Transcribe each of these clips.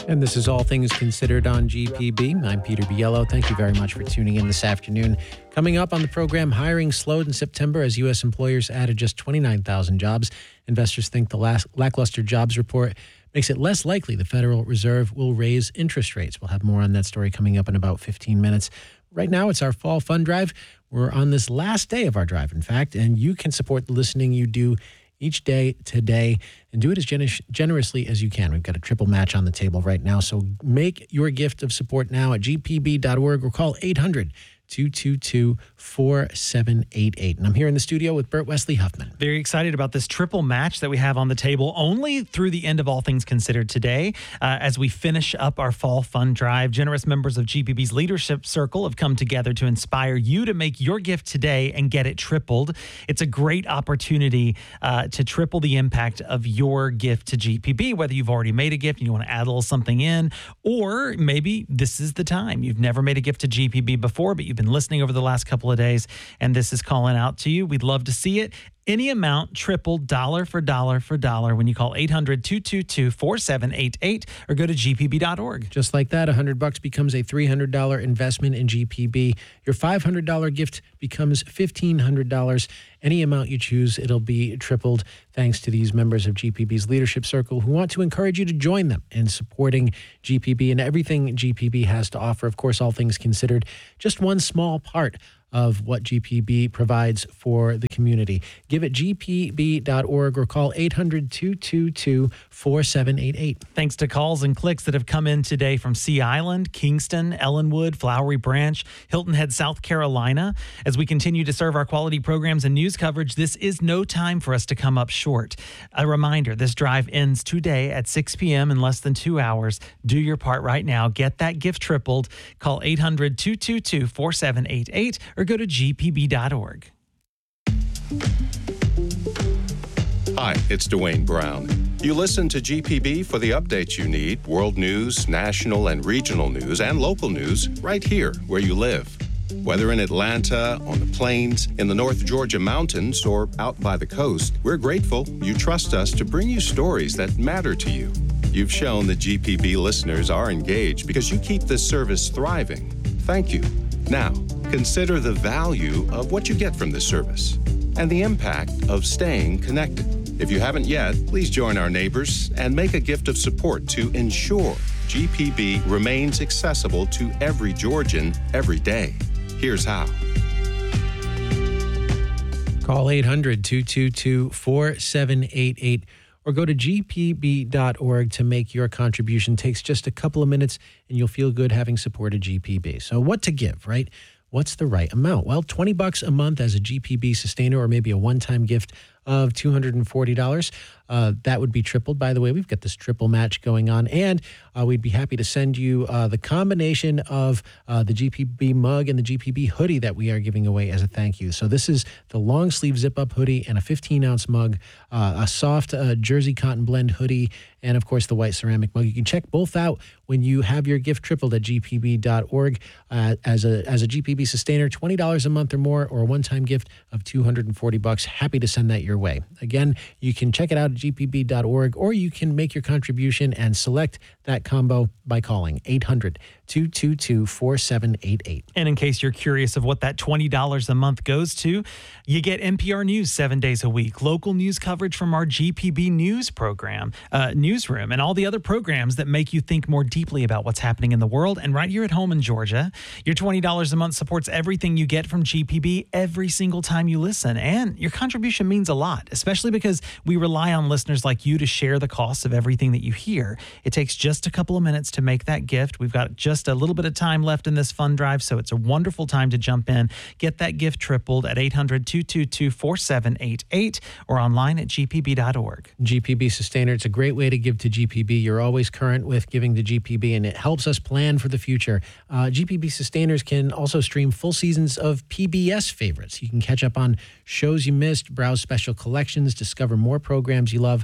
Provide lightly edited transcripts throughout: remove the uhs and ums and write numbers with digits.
And this is All Things Considered on GPB. I'm Peter Biello. Thank you very much for tuning in this afternoon. Coming up on the program, hiring slowed in September as U.S. employers added just 29,000 jobs. Investors think the lackluster jobs report makes it less likely the Federal Reserve will raise interest rates. We'll have more on that story coming up in about 15 minutes. Right now, it's our fall fund drive. We're on this last day of our drive, in fact, and you can support the listening you do each day today and do it as generously as you can. We've got a triple match on the table right now, so make your gift of support now at gpb.org or call 800-222-4788. And I'm here in the studio with Bert Wesley Huffman. Very excited about this triple match that we have on the table only through the end of All Things Considered today. As we finish up our fall fund drive, generous members of GPB's Leadership Circle have come together to inspire you to make your gift today and get it tripled. It's a great opportunity to triple the impact of your gift to GPB, whether you've already made a gift and you want to add a little something in, or maybe this is the time. You've never made a gift to GPB before, but you've been listening over the last couple of days, and this is calling out to you. We'd love to see it. Any amount tripled dollar for dollar for dollar when you call 800-222-4788 or go to gpb.org. Just like that, $100 becomes a $300 investment in GPB. Your $500 gift becomes $1,500. Any amount you choose, it'll be tripled thanks to these members of GPB's Leadership Circle who want to encourage you to join them in supporting GPB and everything GPB has to offer. Of course, all things considered, just one small part of what GPB provides for the community. Give at gpb.org or call 800-222-4788. Thanks to calls and clicks that have come in today from Sea Island, Kingston, Ellenwood, Flowery Branch, Hilton Head, South Carolina. As we continue to serve our quality programs and news coverage, this is no time for us to come up short. A reminder, this drive ends today at 6 p.m. in less than 2 hours. Do your part right now. Get that gift tripled. Call 800-222-4788 or go to gpb.org. Hi, it's Dwayne Brown. You listen to GPB for the updates you need, world news, national and regional news, and local news right here where you live. Whether in Atlanta, on the plains, in the North Georgia mountains, or out by the coast, we're grateful you trust us to bring you stories that matter to you. You've shown that GPB listeners are engaged because you keep this service thriving. Thank you. Now, consider the value of what you get from this service and the impact of staying connected. If you haven't yet, please join our neighbors and make a gift of support to ensure GPB remains accessible to every Georgian every day. Here's how. Call 800-222-4788 or go to gpb.org to make your contribution. Takes just a couple of minutes, and you'll feel good having supported GPB. So what to give, right? What's the right amount? Well, $20 a month as a GPB sustainer or maybe a one-time gift of $240. That would be tripled. By the way, we've got this triple match going on, and we'd be happy to send you the combination of the GPB mug and the GPB hoodie that we are giving away as a thank you. So this is the long sleeve zip-up hoodie and a 15-ounce mug, a soft jersey cotton blend hoodie, and, of course, the white ceramic mug. You can check both out when you have your gift tripled at gpb.org. As a GPB sustainer, $20 a month or more, or a one-time gift of $240. Happy to send that your way. Again, you can check it out at gpb.org, or you can make your contribution and select that combo by calling 800-222-4788. And in case you're curious of what that $20 a month goes to, you get NPR News 7 days a week, local news coverage from our GPB News program, newsroom, and all the other programs that make you think more deeply about what's happening in the world and right here at home in Georgia. Your $20 a month supports everything you get from GPB every single time you listen, and your contribution means a lot, especially because we rely on listeners like you to share the costs of everything that you hear. It takes just a couple of minutes to make that gift. We've got just a little bit of time left in this fund drive, so it's a wonderful time to jump in. Get that gift tripled at 800-222-4788 or online at gpb.org. GPB Sustainer, it's a great way to give to GPB. You're always current with giving to GPB, and it helps us plan for the future. GPB Sustainers can also stream full seasons of PBS favorites. You can catch up on shows you missed, browse special collections, discover more programs you love,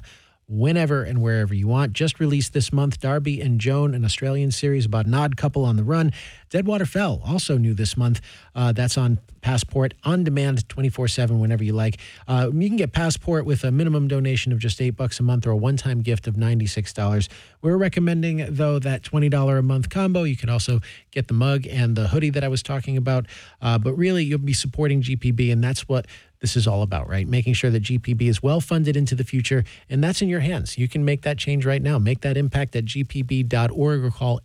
whenever and wherever you want. Just released this month, Darby and Joan, an Australian series about an odd couple on the run. Deadwater Fell, also new this month. That's on Passport, on demand, 24/7, whenever you like. You can get Passport with a minimum donation of just $8 a month or a one-time gift of $96. We're recommending, though, that $20 a month combo. You can also get the mug and the hoodie that I was talking about. But really, you'll be supporting GPB, and that's what this is all about, right? Making sure that GPB is well funded into the future, and that's in your hands. You can make that change right now. Make that impact at gpb.org or call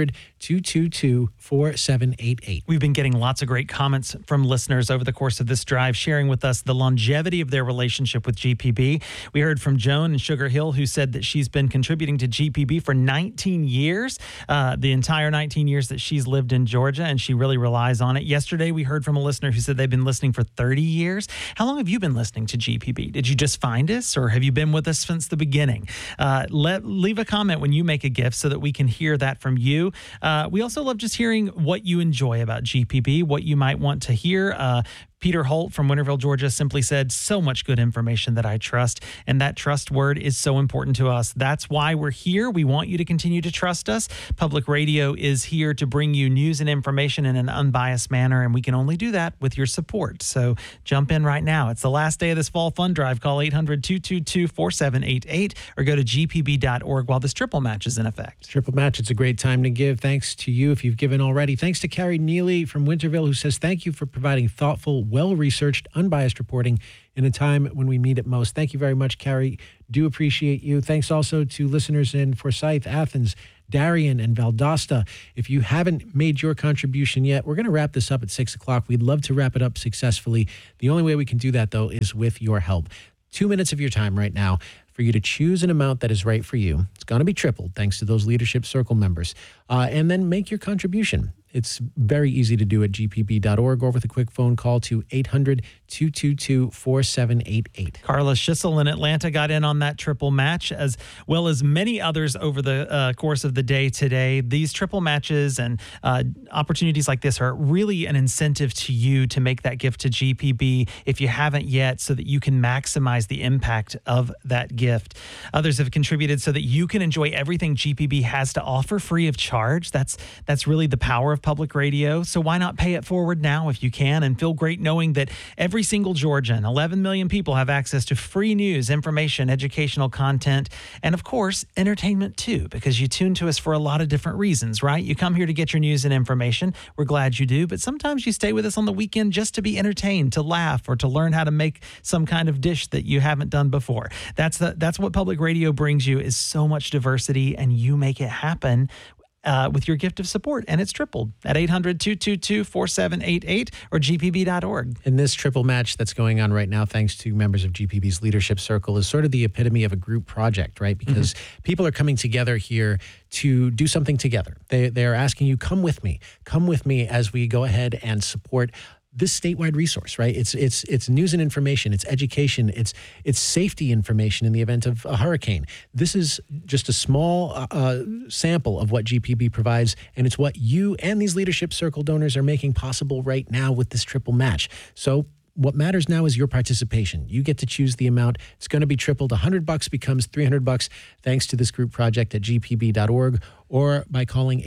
800-222-4788. We've been getting lots of great comments from listeners over the course of this drive, sharing with us the longevity of their relationship with GPB. We heard from Joan in Sugar Hill, who said that she's been contributing to GPB for 19 years, the entire 19 years that she's lived in Georgia, and she really relies on it. Yesterday, we heard from a listener who said they've been listening for 30 years. How long have you been listening to GPB? Did you just find us, or have you been with us since the beginning? Leave a comment when you make a gift so that we can hear that from you. We also love just hearing what you enjoy about GPB, what you might want to hear. Peter Holt from Winterville, Georgia, simply said, so much good information that I trust. And that trust word is so important to us. That's why we're here. We want you to continue to trust us. Public Radio is here to bring you news and information in an unbiased manner, and we can only do that with your support. So jump in right now. It's the last day of this fall fund drive. Call 800-222-4788 or go to gpb.org while this triple match is in effect. Triple match, it's a great time to give. Thanks to you if you've given already. Thanks to Carrie Neely from Winterville, who says, thank you for providing thoughtful, well-researched, unbiased reporting in a time when we need it most. Thank you very much, Carrie. Do appreciate you. Thanks also to listeners in Forsyth, Athens, Darien, and Valdosta. If you haven't made your contribution yet, we're going to wrap this up at 6 o'clock. We'd love to wrap it up successfully. The only way we can do that, though, is with your help. 2 minutes of your time right now for you to choose an amount that is right for you. It's going to be tripled thanks to those Leadership Circle members. And then make your contribution. It's very easy to do at gpb.org or with a quick phone call to 800-222-4788. Carla Schissel in Atlanta got in on that triple match, as well as many others over the course of the day today. These triple matches and opportunities like this are really an incentive to you to make that gift to GPB if you haven't yet, so that you can maximize the impact of that gift. Others have contributed so that you can enjoy everything GPB has to offer free of charge. That's really the power of public radio. So why not pay it forward now if you can, and feel great knowing that every single Georgian, 11 million people, have access to free news, information, educational content, and of course, entertainment too, because you tune to us for a lot of different reasons, right? You come here to get your news and information. We're glad you do, but sometimes you stay with us on the weekend just to be entertained, to laugh, or to learn how to make some kind of dish that you haven't done before. That's what public radio brings you, is so much diversity, and you make it happen with your gift of support, and it's tripled at 800-222-4788 or gpb.org. And this triple match that's going on right now, thanks to members of GPB's Leadership Circle, is sort of the epitome of a group project, right? Because people are coming together here to do something together. They are asking you, come with me as we go ahead and support this statewide resource, right? It's news and information, it's education, it's safety information in the event of a hurricane. This is just a small sample of what GPB provides, and it's what you and these Leadership Circle donors are making possible right now with this triple match. So what matters now is your participation. You get to choose the amount. It's going to be tripled. $100 becomes $300 thanks to this group project at gpb.org or by calling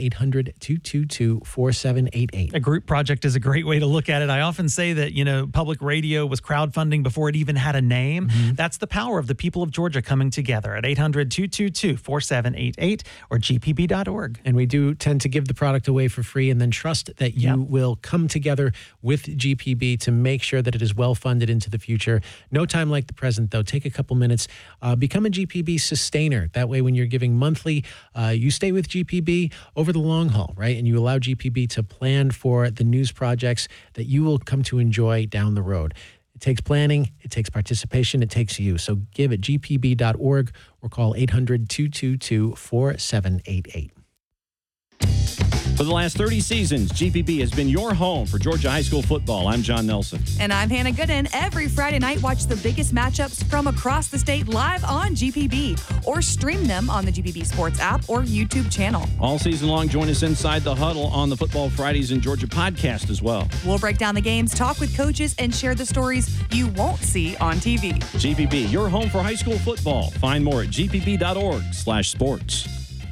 800-222-4788. A group project is a great way to look at it. I often say that, public radio was crowdfunding before it even had a name. That's the power of the people of Georgia coming together at 800-222-4788 or gpb.org. And we do tend to give the product away for free and then trust that you will come together with GPB to make sure that it is well funded into the future. No time like the present, though. Take a couple minutes. Become a GPB sustainer. That way, when you're giving monthly, you stay with GPB over the long haul, right? And you allow GPB to plan for the news projects that you will come to enjoy down the road. It takes planning, it takes participation, it takes you. So give at gpb.org or call 800-222-4788. For the last 30 seasons, GPB has been your home for Georgia high school football. I'm John Nelson. And I'm Hannah Gooden. Every Friday night, watch the biggest matchups from across the state live on GPB or stream them on the GPB Sports app or YouTube channel. All season long, join us inside the huddle on the Football Fridays in Georgia podcast as well. We'll break down the games, talk with coaches, and share the stories you won't see on TV. GPB, your home for high school football. Find more at gpb.org/sports.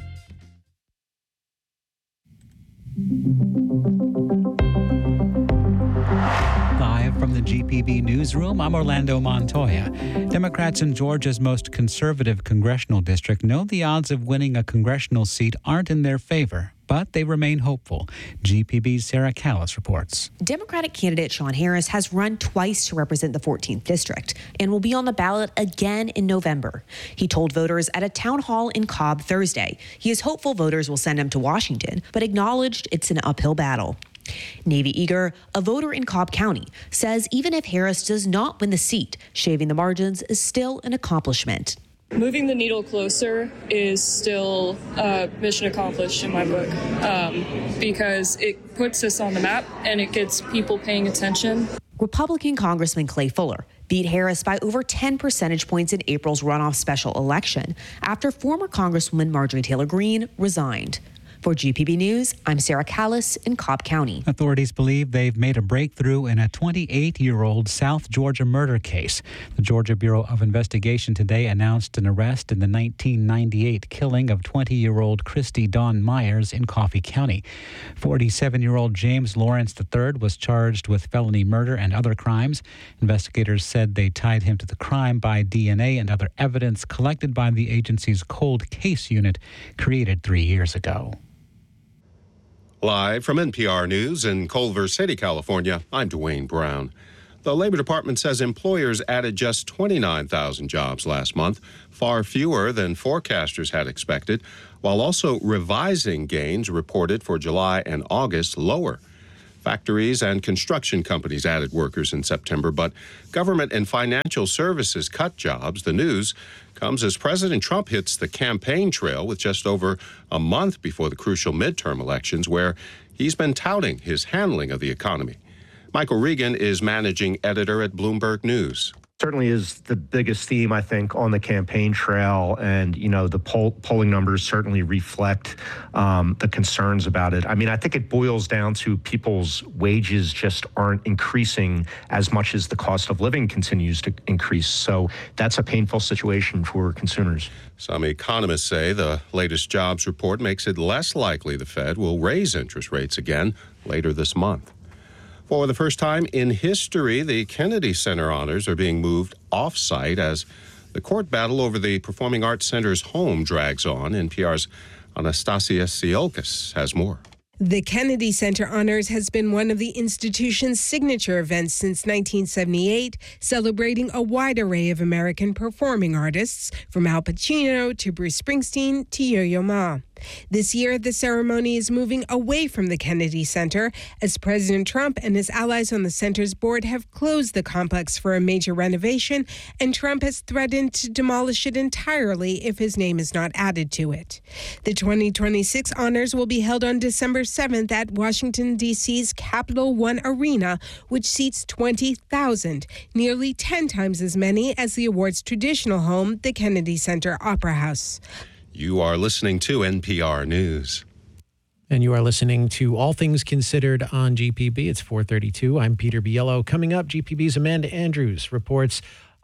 Live from the GPB newsroom, I'm Orlando Montoya. Democrats in Georgia's most conservative congressional district know the odds of winning a congressional seat aren't in their favor, but they remain hopeful. GPB's Sarah Callis reports. Democratic candidate Sean Harris has run twice to represent the 14th district and will be on the ballot again in November. He told voters at a town hall in Cobb Thursday he is hopeful voters will send him to Washington, but acknowledged it's an uphill battle. Navy Eager, a voter in Cobb County, says even if Harris does not win the seat, shaving the margins is still an accomplishment. Moving the needle closer is still mission accomplished in my book because it puts us on the map and it gets people paying attention. Republican Congressman Clay Fuller beat Harris by over 10 percentage points in April's runoff special election after former Congresswoman Marjorie Taylor Greene resigned. For GPB News, I'm Sarah Callis in Cobb County. Authorities believe they've made a breakthrough in a 28-year-old South Georgia murder case. The Georgia Bureau of Investigation today announced an arrest in the 1998 killing of 20-year-old Christy Dawn Myers in Coffee County. 47-year-old James Lawrence III was charged with felony murder and other crimes. Investigators said they tied him to the crime by DNA and other evidence collected by the agency's cold case unit created 3 years ago. Live from NPR News in Culver City, California, I'm Dwayne Brown. The Labor Department says employers added just 29,000 jobs last month, far fewer than forecasters had expected, while also revising gains reported for July and August lower. Factories and construction companies added workers in September, but government and financial services cut jobs. The news comes as President Trump hits the campaign trail with just over a month before the crucial midterm elections, where he's been touting his handling of the economy. Michael Regan is managing editor at Bloomberg News. Certainly is the biggest theme, I think, on the campaign trail. And, you know, the polling numbers certainly reflect the concerns about it. I mean, I think it boils down to people's wages just aren't increasing as much as the cost of living continues to increase. So that's a painful situation for consumers. Some economists say the latest jobs report makes it less likely the Fed will raise interest rates again later this month. For the first time in history, the Kennedy Center honors are being moved off-site as the court battle over the Performing Arts Center's home drags on. NPR's Anastasia Tsiolkas has more. The Kennedy Center Honors has been one of the institution's signature events since 1978, celebrating a wide array of American performing artists, from Al Pacino to Bruce Springsteen to Yo-Yo Ma. This year, the ceremony is moving away from the Kennedy Center as President Trump and his allies on the center's board have closed the complex for a major renovation, and Trump has threatened to demolish it entirely if his name is not added to it. The 2026 honors will be held on December 7th at Washington, D.C.'s Capital One Arena, which seats 20,000, nearly 10 times as many as the award's traditional home, the Kennedy Center Opera House. You are listening to NPR News. And you are listening to All Things Considered on GPB. It's 4:32. I'm Peter Biello. Coming up, GPB's Amanda Andrews reports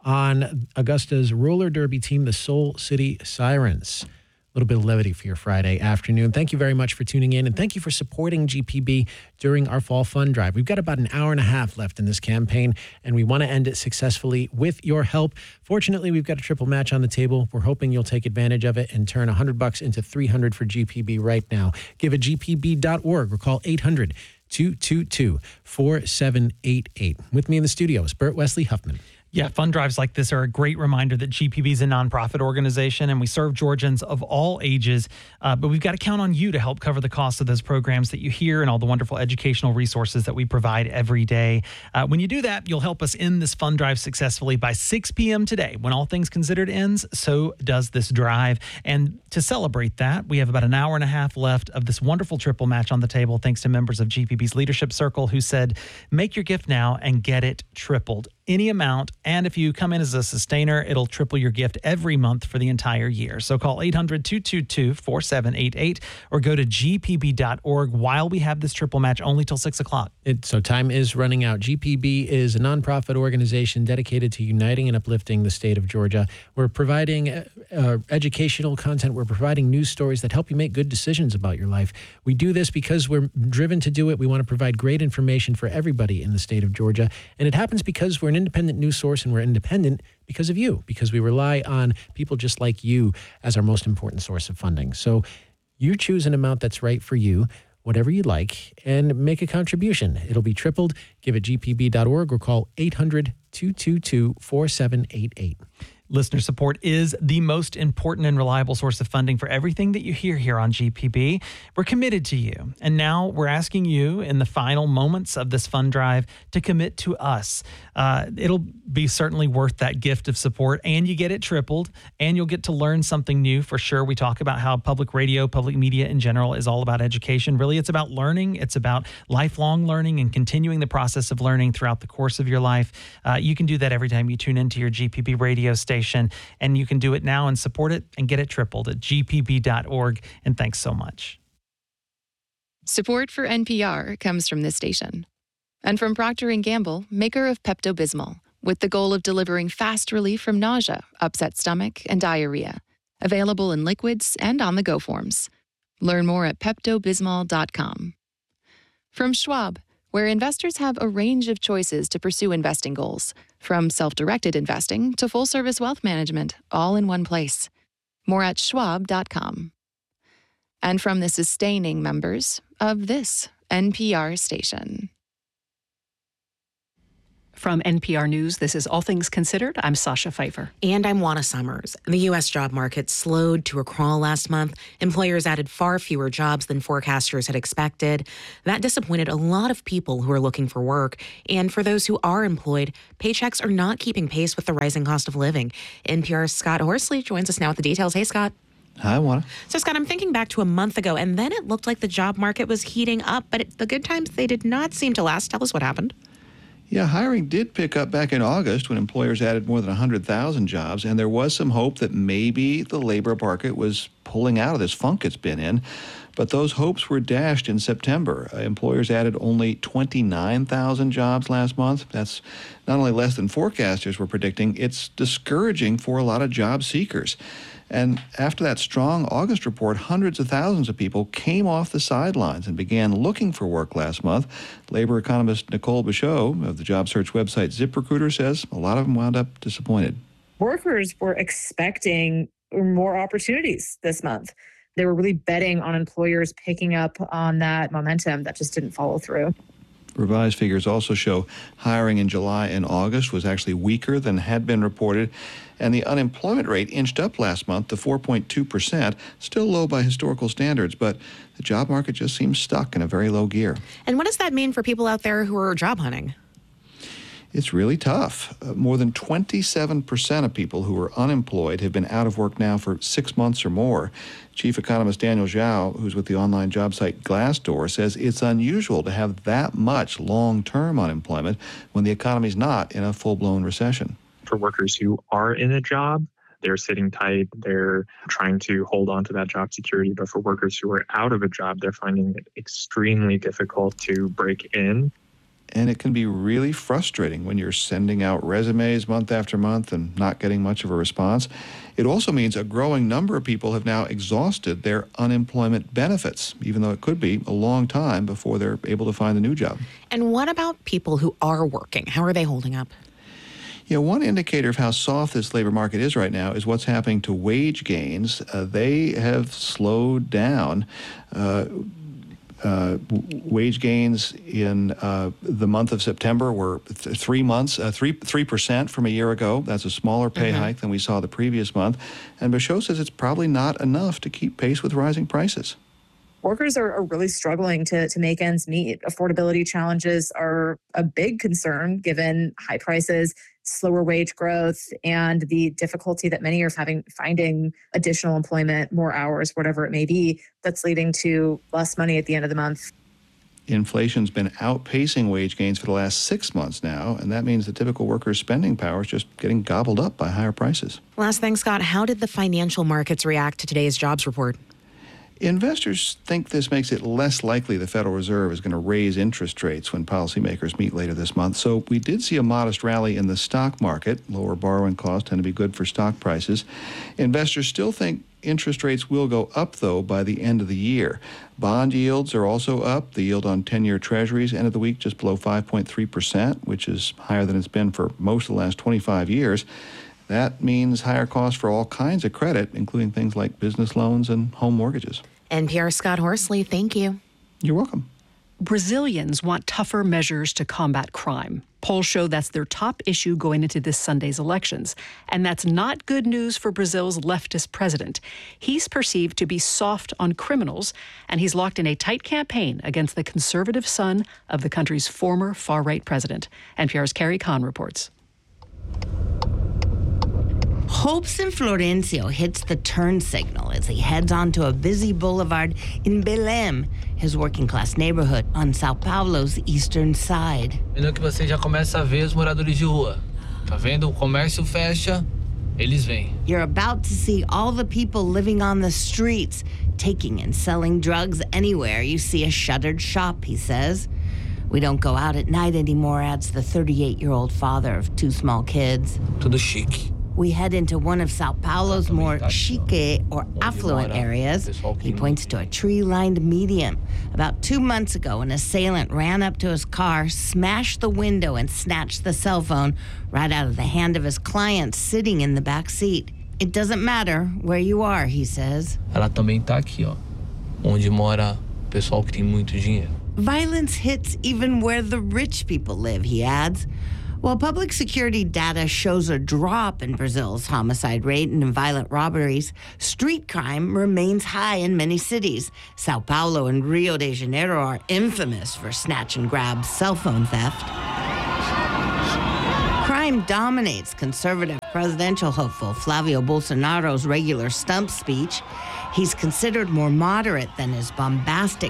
on Augusta's roller derby team, the Soul City Sirens. A little bit of levity for your Friday afternoon. Thank you very much for tuning in, and thank you for supporting GPB during our Fall Fund Drive. We've got about an hour and a half left in this campaign, and we want to end it successfully with your help. Fortunately, we've got a triple match on the table. We're hoping you'll take advantage of it and turn $100 into $300 for GPB right now. Give at gpb.org or call 800-222-4788. With me in the studio is Bert Wesley Huffman. Yeah, fund drives like this are a great reminder that GPB is a nonprofit organization and we serve Georgians of all ages. But we've got to count on you to help cover the cost of those programs that you hear and all the wonderful educational resources that we provide every day. When you do that, you'll help us end this fund drive successfully by 6 p.m. today. When All Things Considered ends, so does this drive. And to celebrate that, we have about an hour and a half left of this wonderful triple match on the table, thanks to members of GPB's Leadership Circle who said, make your gift now and get it tripled. Any amount, and if you come in as a sustainer, it'll triple your gift every month for the entire year. So call 800-222-4788 or go to gpb.org while we have this triple match only till 6 o'clock. So time is running out. GPB is a nonprofit organization dedicated to uniting and uplifting the state of Georgia. We're providing educational content. We're providing news stories that help you make good decisions about your life. We do this because we're driven to do it. We want to provide great information for everybody in the state of Georgia. And it happens because we're an independent news source, and we're independent because of you, because we rely on people just like you as our most important source of funding. So you choose an amount that's right for you, whatever you like, and make a contribution. It'll be tripled. Give at gpb.org or call 800-222-4788. Listener support is the most important and reliable source of funding for everything that you hear here on GPB. We're committed to you. And now we're asking you in the final moments of this fund drive to commit to us. It'll be certainly worth that gift of support, and you get it tripled, and you'll get to learn something new for sure. We talk about how public radio, public media in general is all about education. Really, it's about learning. It's about lifelong learning and continuing the process of learning throughout the course of your life. You can do that every time you tune into your GPB radio station. And you can do it now and support it and get it tripled at gpb.org. And thanks so much. Support for NPR comes from this station and from Procter & Gamble, maker of Pepto-Bismol, with the goal of delivering fast relief from nausea, upset stomach, and diarrhea. Available in liquids and on-the-go forms. Learn more at peptobismol.com. From Schwab, where investors have a range of choices to pursue investing goals, from self-directed investing to full-service wealth management, all in one place. More at schwab.com. And from the sustaining members of this NPR station. From NPR News, this is All Things Considered. I'm Sasha Pfeiffer. And I'm Juana Summers. The U.S. job market slowed to a crawl last month. Employers added far fewer jobs than forecasters had expected. That disappointed a lot of people who are looking for work. And for those who are employed, paychecks are not keeping pace with the rising cost of living. NPR's Scott Horsley joins us now with the details. Hey, Scott. Hi, Juana. So, Scott, I'm thinking back to a month ago, and then it looked like the job market was heating up, but the good times, they did not seem to last. Tell us what happened. Yeah, hiring did pick up back in August when employers added more than 100,000 jobs, and there was some hope that maybe the labor market was pulling out of this funk it's been in. But those hopes were dashed in September. Employers added only 29,000 jobs last month. That's not only less than forecasters were predicting, it's discouraging for a lot of job seekers. And after that strong August report, hundreds of thousands of people came off the sidelines and began looking for work last month. Labor economist Nicole Bichot of the job search website ZipRecruiter says a lot of them wound up disappointed. Workers were expecting more opportunities this month. They were really betting on employers picking up on that momentum that just didn't follow through. Revised figures also show hiring in July and August was actually weaker than had been reported, and the unemployment rate inched up last month to 4.2%, still low by historical standards, but the job market just seems stuck in a very low gear. And what does that mean for people out there who are job hunting? It's really tough. More than 27% of people who are unemployed have been out of work now for 6 months or more. Chief economist Daniel Zhao, who's with the online job site Glassdoor, says it's unusual to have that much long-term unemployment when the economy's not in a full-blown recession. For workers who are in a job, they're sitting tight, they're trying to hold on to that job security. But for workers who are out of a job, they're finding it extremely difficult to break in. And it can be really frustrating when you're sending out resumes month after month and not getting much of a response. It also means a growing number of people have now exhausted their unemployment benefits, even though it could be a long time before they're able to find a new job. And what about people who are working? How are they holding up? Yeah, one indicator of how soft this labor market is right now is what's happening to wage gains. They have slowed down. wage gains in the month of September were 3% from a year ago. That's a smaller pay hike than we saw the previous month. And Bashot says it's probably not enough to keep pace with rising prices. Workers are really struggling to make ends meet. Affordability challenges are a big concern given high prices, slower wage growth, and the difficulty that many are finding additional employment, more hours, whatever it may be, that's leading to less money at the end of the month. Inflation's been outpacing wage gains for the last 6 months now, and that means the typical worker's spending power is just getting gobbled up by higher prices. Last thing, Scott, how did the financial markets react to today's jobs report? Investors think this makes it less likely the Federal Reserve is going to raise interest rates when policymakers meet later this month. So we did see a modest rally in the stock market. Lower borrowing costs tend to be good for stock prices. Investors still think interest rates will go up, though, by the end of the year. Bond yields are also up. The yield on 10-year Treasuries ended the week just below 5.3%, which is higher than it's been for most of the last 25 years. That means higher costs for all kinds of credit, including things like business loans and home mortgages. NPR Scott Horsley, thank you. You're welcome. Brazilians want tougher measures to combat crime. Polls show that's their top issue going into this Sunday's elections. And that's not good news for Brazil's leftist president. He's perceived to be soft on criminals, and he's locked in a tight campaign against the conservative son of the country's former far-right president. NPR's Carrie Kahn reports. Hopes in Florencio hits the turn signal as he heads onto a busy boulevard in Belém, his working-class neighborhood on Sao Paulo's eastern side. No que você já começa a ver os moradores de rua. Tá vendo? O comércio fecha, eles vêm. You're about to see all the people living on the streets, taking and selling drugs anywhere you see a shuttered shop, he says. We don't go out at night anymore, adds the 38-year-old father of 2 small kids. Tudo chique. We head into one of Sao Paulo's more chique or affluent areas. He points to a tree-lined median. About 2 months ago, an assailant ran up to his car, smashed the window, and snatched the cell phone right out of the hand of his client sitting in the back seat. It doesn't matter where you are, he says. Ela também tá aqui, ó, onde mora o pessoal que tem muito dinheiro. Violence hits even where the rich people live, he adds. While public security data shows a drop in Brazil's homicide rate and violent robberies, street crime remains high in many cities. Sao Paulo and Rio de Janeiro are infamous for snatch and grab cell phone theft. Crime dominates conservative presidential hopeful Flavio Bolsonaro's regular stump speech. He's considered more moderate than his bombastic